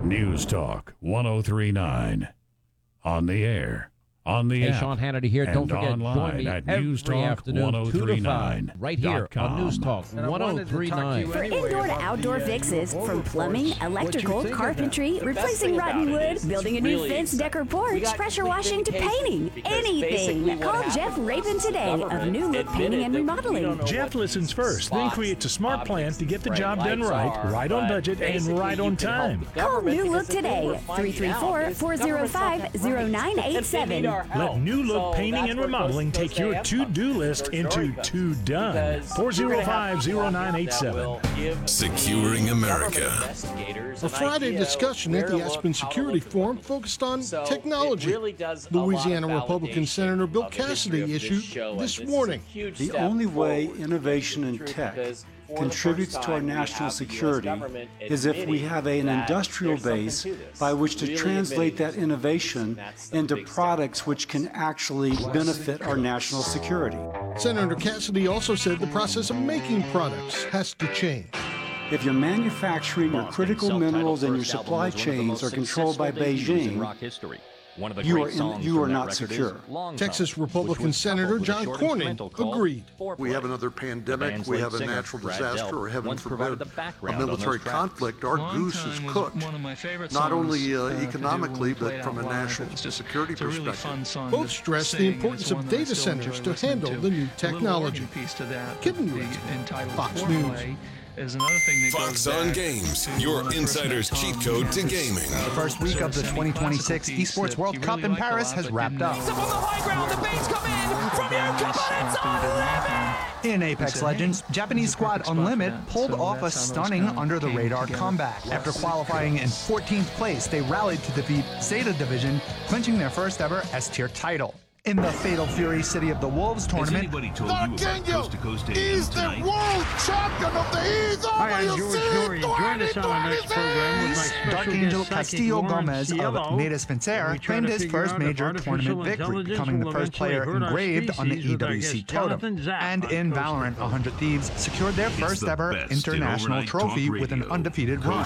News Talk 1039. On the air, on the app, Sean Hannity here. Don't forget, join me at every afternoon, 2 to 5, right here on News Talk 1039. For indoor to outdoor fixes, from plumbing, electrical, carpentry, replacing rotten wood, building a new fence, deck, or porch, pressure washing to painting, anything. Call Jeff Rapin today of New Look Painting and Remodeling. Jeff listens first, then creates a smart plan to get the job done right on budget, and right on time. Call New Look today, 334-405-0987. Let New Look Painting and Remodeling take your to-do list into to done. 405-0987. Securing America. A Friday discussion at the Aspen Security Forum focused on technology. Louisiana Republican Senator Bill Cassidy issued this warning. The only way innovation in tech contributes to our national security is if we have an industrial base by which to translate that innovation into products which can actually benefit our national security. Senator Cassidy also said the process of making products has to change. If your manufacturing, your critical minerals, and your supply chains are controlled by Beijing, you are not secure. Texas Republican Senator John Cornyn agreed. We have another pandemic, we have a natural disaster, or heaven forbid, a military conflict. Our goose is cooked, not only economically, but from a national security perspective. Both stressed the importance of data centers to handle the new technology. Kevin Lewis, Fox News. Fox on Games, your insider's cheat code to gaming. The first week of the 2026 Esports World Cup in Paris has wrapped up. Up on the high ground, the baits come in from you, come on, it's Unlimit! In Apex Legends, Japanese squad Unlimit pulled off a stunning under-the-radar comeback. After qualifying in 14th place, they rallied to defeat Zeta Division, clinching their first ever S-tier title. In the Fatal Fury City of the Wolves tournament, Darkinho is the world champion of the East. Hi, I'm George Norrie. Join us on our next program with my special Darkangel guest, Castillo Gomez of Natus Vencer claimed his first major tournament victory, becoming the first player engraved on the EWC totem. And in Valorant, 100 Thieves secured their first ever international trophy with an undefeated run.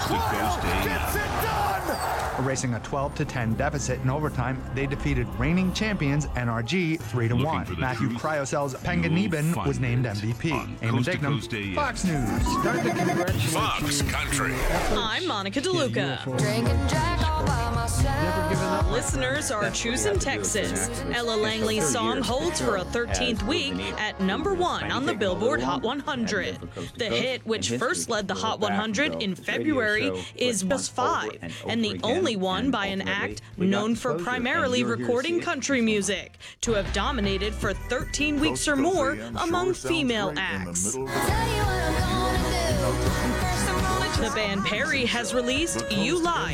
Erasing a 12-10 deficit in overtime, they defeated reigning champions NRG 3-1. Matthew Cryocell's Panganiban was named MVP. Eamon Dignam, Fox News. Fox Country. I'm Monica DeLuca. Listeners are choosing Texas. Ella Langley's song holds for a 13th week at #1 on the Billboard Hot 100. The hit, which first led the Hot 100 in February, is just 5, and the only one by an act known for primarily recording country music to have dominated for 13 weeks or more among female acts. The band Perry has released You Lie,